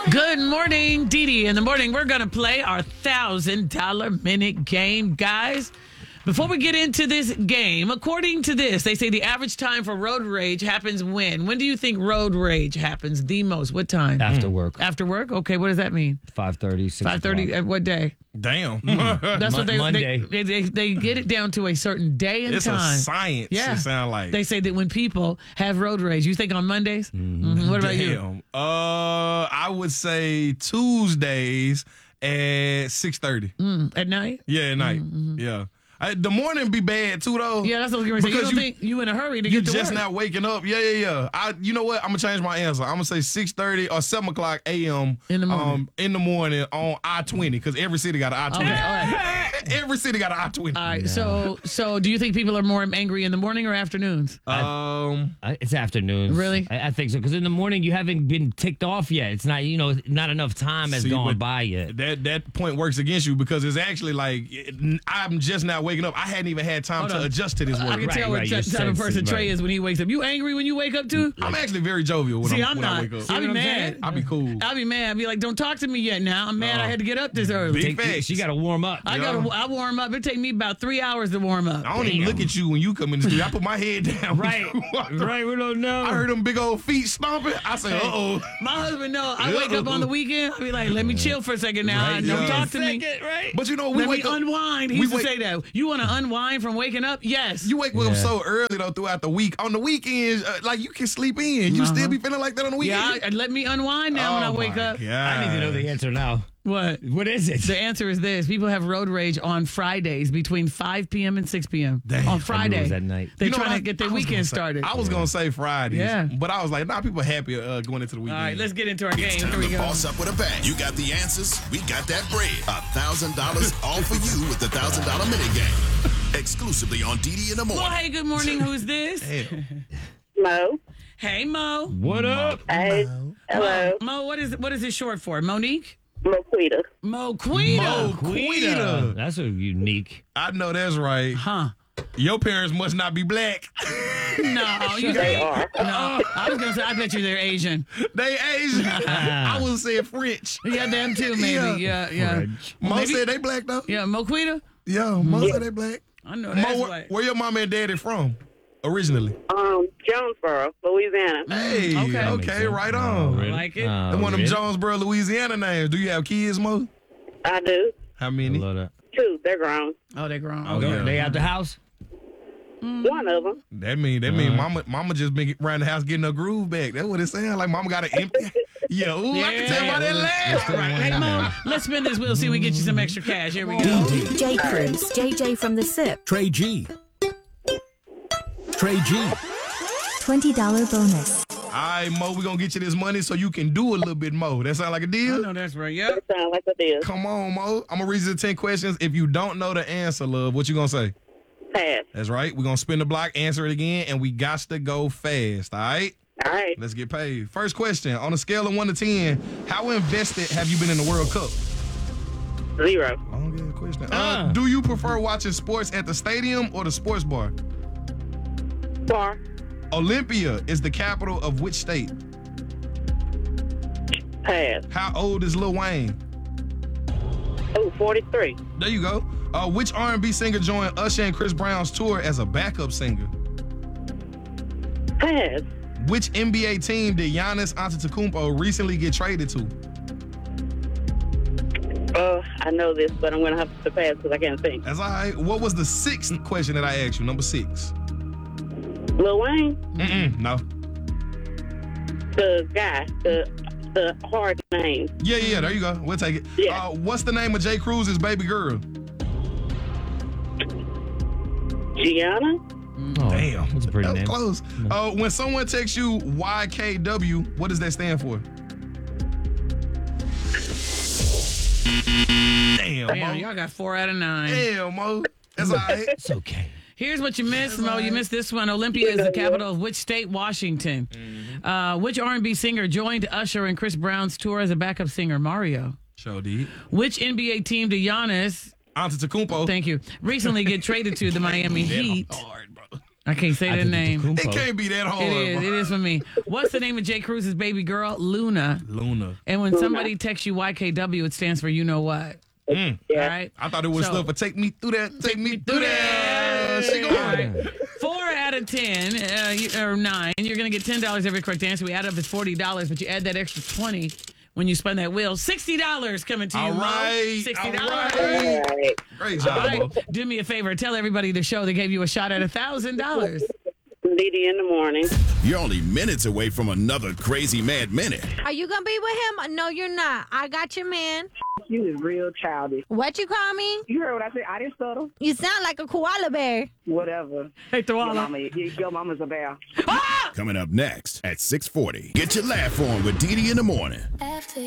Good morning, Dee Dee. In the morning, we're going to play our $1,000 minute game, guys. Before we get into this game, according to this, they say the average time for road rage happens when? When do you think road rage happens the most? What time? After work. After work? Okay, what does that mean? 5:30, 6 5:30 at what day? Damn. That's what Monday. they get it down to a certain day and It's time. a science, Yeah. it sound like. They say that when people have road rage, you think on Mondays? Mm-hmm. What about you? Damn. I would say Tuesdays at 6:30. At night? Yeah, at night. Yeah. The morning be bad too though. Yeah, that's what I was going to say. You Because don't think you in a hurry to You get to just work? not waking up. Yeah. You know what? I'm gonna change my answer. I'm gonna say 6:30 or 7 o'clock a.m. In the morning. In the morning on I-20 because every city got an I-20. Okay, all right. Every city got an I-20. All right, so do you think people are more angry in the morning or afternoons? It's afternoons. Really? I think so. Because in the morning, you haven't been ticked off yet. It's not, not enough time has See, gone but by yet. That point works against you because it's actually like I'm just not waking up. I hadn't even had time to adjust to this I work. can tell what you're type of person sensing, Trey right. is when he wakes up. You angry when you wake up too? I'm actually very jovial when, See, when I wake up. I'll be what I'm mad. saying? I'll be cool. I'll be mad. I'll be like, don't talk to me yet now. I'm mad I had to get up this early. Big facts. She got to warm up. I warm up. It take me about 3 hours to warm up. I don't even look at you when you come in the studio. I put my head down. Right. Right. We don't know. I heard them big old feet stomping. I say, uh-oh. My husband know. I wake up on the weekend. I be like, let me chill for a second now. Right. Don't Yeah. talk to me. Right. But you know, we Let wake me up. unwind. He we used to wake- say that. You want to unwind from waking up? Yes. You wake up so early though throughout the week. On the weekends, like you can sleep in. You still be feeling like that on the weekend. Yeah, let me unwind now when I wake my up. God. I need to know the answer now. What? What is it? The answer is this. People have road rage on Fridays between 5 p.m. and 6 p.m. Damn. On Friday. was at night. They're You know trying what to get their I was weekend gonna say? started. I was gonna say Fridays, Yeah. but I was like, nah, people happy going into the weekend. All right, let's get into our game. It's Here time we to go. boss up with a bang. You got the answers. We got that bread. $1,000 all for you with the $1,000 minute game. Exclusively on DD in the Well, morning. hey, good morning. Who's this? Mo. Hey, Mo. What up? Hey. Hello. Mo, what is it short for? Monique? Moquita. Moquita. Moquita. That's a unique. I know that's right. Huh. Your parents must not be black. No, you They think? are. No, I was gonna say. I bet you they're Asian. They Asian. I was saying French. Yeah, them too, maybe. Yeah. French. Mo Maybe- said they black though. Yeah, Moquita. Yeah, Mo said they black. I know Mo, that's where, right. where your mama and daddy from originally? Jonesboro, Louisiana. Hey, okay. That makes okay, sense. right Oh, on. really? Like it. Oh, One of them really? Jonesboro, Louisiana names. Do you have kids, Mo? I do. How I many? love that. 2. They're grown. Oh, they're grown. Oh, Okay. yeah. They out the house? One of them. That mean mama just been around the house getting her groove back. That's what it sounds like. Mama got an empty. Yeah, ooh, I can tell by that laugh. Right. Hey, Mo, let's spin this wheel, see if we get you some extra cash. Here we go. J. Cruz, JJ from the SIP. Trey G. Trey G. $20 bonus. All right, Mo, we gonna get you this money so you can do a little bit more. That sound like a I deal? know that's right. Yep. Sound like a deal. Come on, Mo. I'm gonna read you the 10 questions. If you don't know the answer, love, what you gonna say? Pass. That's right. We're gonna spin the block, answer it again, and we got to go fast. All right? All right. Let's get paid. First question. On a scale of 1 to 10, how invested have you been in the World Cup? 0. I don't get a question. Do you prefer watching sports at the stadium or the sports bar? Bar. Olympia is the capital of which state? Pass. How old is Lil Wayne? 43. There you go. Which R&B singer joined Usher and Chris Brown's tour as a backup singer? Pass. Which NBA team did Giannis Antetokounmpo recently get traded to? I know this, but I'm going to have to pass because I can't think. That's all right. What was the 6th question that I asked you? Number 6. Lil Wayne, No. the guy, the hard name. Yeah, there you go. We'll take it. Yeah. What's the name of Jay Cruz's baby girl? Gianna? Oh, Damn. That's a pretty That was name. close. When someone texts you YKW, what does that stand for? Damn, Mo. Damn, y'all got 4 out of 9. Damn, Mo. That's all right. It's okay. Here's what you missed, Mo. You missed this one. Olympia is the capital of which state? Washington. Which R&B singer joined Usher and Chris Brown's tour as a backup singer? Mario. Show D. Which NBA team did Giannis, Antetokounmpo. thank you, recently get traded to? The Miami Heat. Hard, bro. I can't say the name. It can't be that hard. It is for me. What's the name of Jay Cruz's baby girl? Luna. Luna. And when somebody texts you YKW, it stands for you know what. Yeah. All right. I thought it was stuff for take me through that. Take me through that. She All going. right. 4 out of 10, or 9, you're going to get $10 every correct answer. We add up, it's $40, but you add that extra 20 when you spin that wheel. $60 coming to you, All Mo. right. $60. All right. All right. Great All job, right. Mo. Do me a favor. Tell everybody the show they gave you a shot at $1,000. Didi in the morning. You're only minutes away from another crazy mad minute. Are you gonna be with him? No, you're not. I got your man. You is real childish. What you call me? You heard what I said? I didn't stutter. You sound like a koala bear. Whatever. Hey, Your Thawala. mama's a bear. Coming up next at 6:40. Get your laugh on with Didi in the morning. After